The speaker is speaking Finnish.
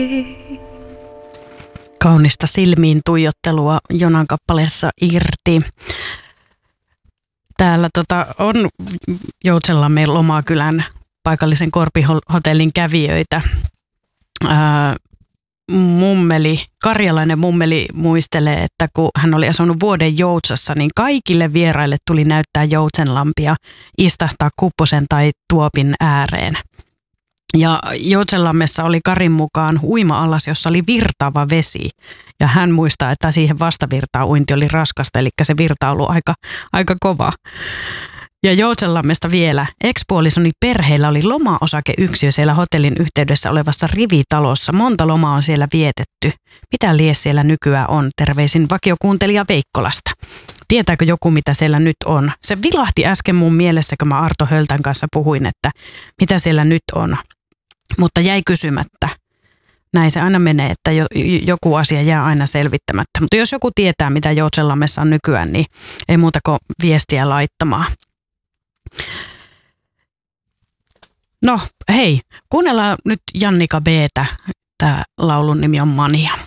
Kaunista silmiin tuijottelua Jonan kappaleessa Irti. Täällä on Joutsenlammen Lomakylän paikallisen Korpihotellin kävijöitä. Karjalainen mummeli muistelee, että kun hän oli asunut vuoden Joutsassa, niin kaikille vieraille tuli näyttää Joutsenlampia, istahtaa kupposen tai tuopin ääreen. Ja Joutsenlammessa oli Karin mukaan uima-allas, jossa oli virtaava vesi. Ja hän muistaa, että siihen vastavirtaan uinti oli raskasta, eli se virta on ollut aika kova. Ja Joutsenlammesta vielä. Ex-puolisoni perheillä oli loma-osakeyksiö siellä hotellin yhteydessä olevassa rivitalossa. Monta lomaa on siellä vietetty. Mitä lies siellä nykyään on? Terveisin vakiokuuntelija Veikkolasta. Tietääkö joku, mitä siellä nyt on? Se vilahti äsken mun mielessä, kun mä Arto Höltän kanssa puhuin, että mitä siellä nyt on. Mutta jäi kysymättä. Näin se aina menee, että joku asia jää aina selvittämättä. Mutta jos joku tietää, mitä Joutsenlammessa on nykyään, niin ei muuta kuin viestiä laittamaan. No hei, kuunnellaan nyt Jannika B:tä. Tämä laulun nimi on Mania.